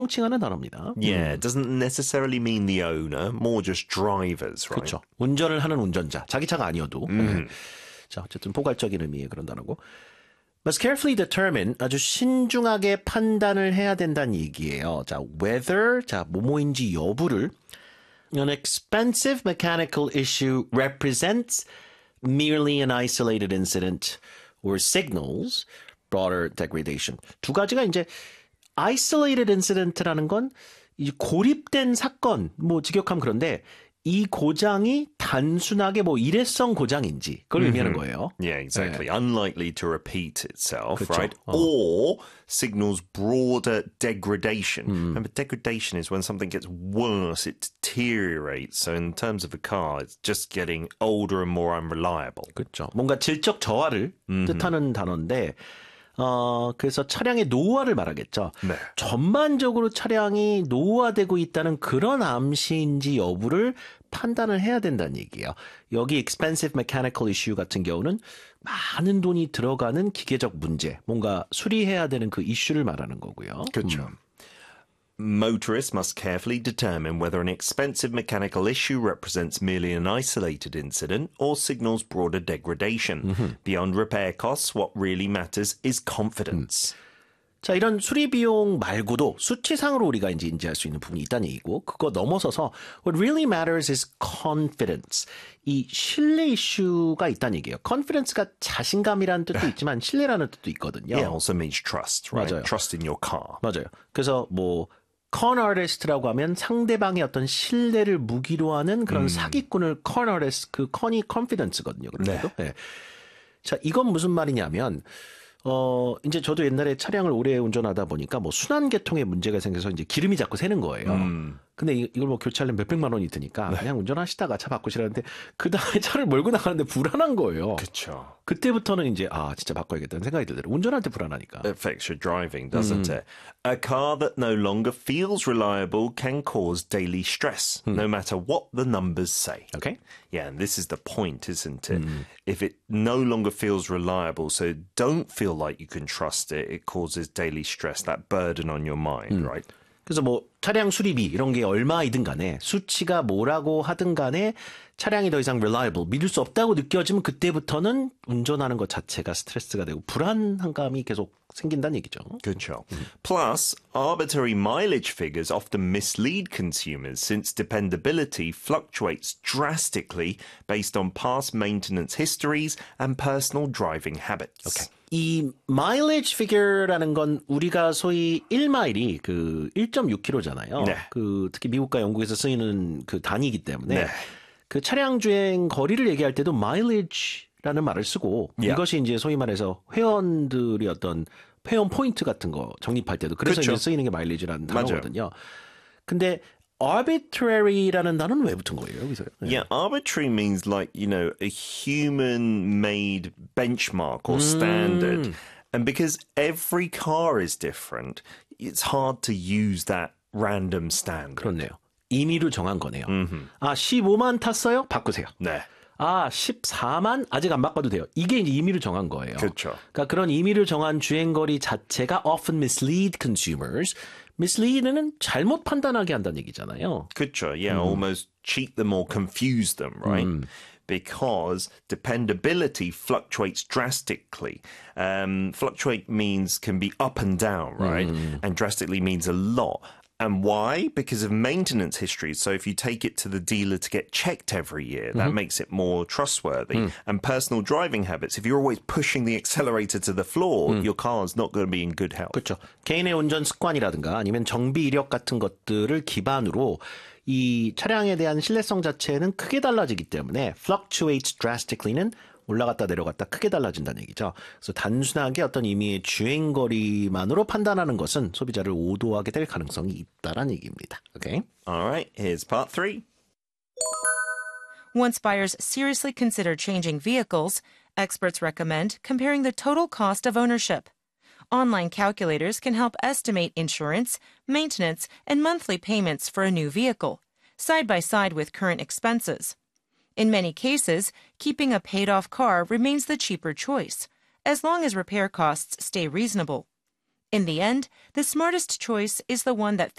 칭하는 단어입니다. Yeah, it doesn't necessarily mean the owner, more just drivers, right? 그렇죠. 운전을 하는 운전자, 자기 차가 아니어도. 네. 자, 어쨌든 포괄적인 의미의 그런 단어고. Must carefully determine, 아주 신중하게 판단을 해야 된다는 얘기예요. 자, whether, 자, 뭐뭐인지 여부를 an expensive mechanical issue represents merely an isolated incident or signals broader degradation. 두 가지가 이제 isolated incident라는 건 이 고립된 사건, 뭐 직역하면 그런데 이 고장이 단순하게 뭐 일회성 고장인지 그걸 의미하는 거예요. Yeah, exactly. Unlikely to repeat itself, 그쵸. right? Or signals broader degradation. Remember, degradation is when something gets worse, it deteriorates. So in terms of a car, it's just getting older and more unreliable. 그렇죠. 뭔가 질적 저하를 뜻하는 단어인데 그래서 차량의 노후화를 말하겠죠. 네. 전반적으로 차량이 노후화되고 있다는 그런 암시인지 여부를 판단을 해야 된다는 얘기예요. 여기 expensive mechanical issue 같은 경우는 많은 돈이 들어가는 기계적 문제, 뭔가 수리해야 되는 그 이슈를 말하는 거고요. 그렇죠. Motorists must carefully determine whether an expensive mechanical issue represents merely an isolated incident or signals broader degradation. Beyond repair costs, what really matters is confidence. 자, 이런 수리 비용 말고도 수치상으로 우리가 이제 인지할 수 있는 부분이 있다는 얘기고, 그거 넘어서서 what really matters is confidence. 이 신뢰 이슈가 있다는 얘기예요. confidence가 자신감이라는 뜻도 있지만 신뢰라는 뜻도 있거든요. Yeah, also means trust, right? 맞아요. Trust in your car. 맞아요. 그래서 뭐 con artist라고 하면 상대방의 어떤 신뢰를 무기로 하는 그런 사기꾼을 con artist, 그 con이 confidence거든요. 그래도. 네. 자, 이건 무슨 말이냐면 이제 저도 옛날에 차량을 오래 운전하다 보니까 뭐 순환계통에 문제가 생겨서 이제 기름이 자꾸 새는 거예요. 근데 이걸 뭐 교체하려면 몇백만 원이 드니까 그냥 운전하시다가 차 바꾸시라는데 그 다음에 차를 몰고 나가는데 불안한 거예요. 그렇죠. 그때부터는 이제 진짜 바꿔야겠다는 생각이 들더라고요. 운전할 때 불안하니까. It affects your driving, doesn't it? A car that no longer feels reliable can cause daily stress, no matter what the numbers say. Okay? Yeah, and this is the point, isn't it? If it no longer feels reliable, so don't feel like you can trust it, it causes daily stress, that burden on your mind, right? 그래서 뭐 차량 수리비 이런 게 얼마이든 간에 수치가 뭐라고 하든 간에 차량이 더 이상 reliable, 믿을 수 없다고 느껴지면 그때부터는 운전하는 것 자체가 스트레스가 되고 불안한 감이 계속 생긴다는 얘기죠. 그렇죠. Plus, arbitrary mileage figures often mislead consumers since dependability fluctuates drastically based on past maintenance histories and personal driving habits. Okay. 이 mileage figure라는 건 우리가 소위 1마일이 그 1.6km잖아요. 네. 그 특히 미국과 영국에서 쓰이는 그 단위이기 때문에 네. 그 차량 주행 거리를 얘기할 때도 mileage라는 말을 쓰고 이것이 이제 소위 말해서 회원들이 어떤 회원 포인트 같은 거 적립할 때도 그래서 그렇죠. 이제 쓰이는 게 mileage라는 단어거든요. 맞아요. 근데 arbitrary라는 단어는 왜 붙은 거예요, 여기서요? Yeah, arbitrary means like, you know, a human-made benchmark or standard. And because every car is different, it's hard to use that random standard. 그렇네요. 임의로 정한 거네요. 15만 탔어요? 바꾸세요. 네. 14만 아직 안 바꿔도 돼요. 이게 이제 임의로 정한 거예요. 그렇죠. 그러니까 그런 임의로 정한 주행거리 자체가 often mislead consumers. mislead는 잘못 판단하게 한다는 얘기잖아요. 그렇죠. Yeah, almost cheat them or confuse them, right? Because dependability fluctuates drastically. Fluctuate means can be up and down, right? And drastically means a lot. And why? Because of maintenance history. So if you take it to the dealer to get checked every year, that makes it more trustworthy. And personal driving habits. If you're always pushing the accelerator to the floor, your car's not going to be in good health. 그렇죠. 개인의 운전 습관이라든가 아니면 정비 이력 같은 것들을 기반으로 이 차량에 대한 신뢰성 자체는 크게 달라지기 때문에 fluctuates drastically는 올라갔다 내려갔다 크게 달라진다는 얘기죠. 그래서 단순하게 어떤 의미의 주행거리만으로 판단하는 것은 소비자를 오도하게 될 가능성이 있다라는 얘기입니다. Okay? All right, here's part 3. Once buyers seriously consider changing vehicles, experts recommend comparing the total cost of ownership. Online calculators can help estimate insurance, maintenance, and monthly payments for a new vehicle, side by side with current expenses. In many cases, keeping a paid-off car remains the cheaper choice, as long as repair costs stay reasonable. In the end, the smartest choice is the one that